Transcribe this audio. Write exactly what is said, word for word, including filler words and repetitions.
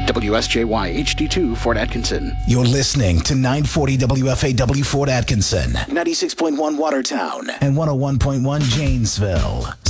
W S J Y H D two, Fort Atkinson. You're listening to nine forty W F A W Fort Atkinson, ninety-six point one Watertown, and one oh one point one Janesville.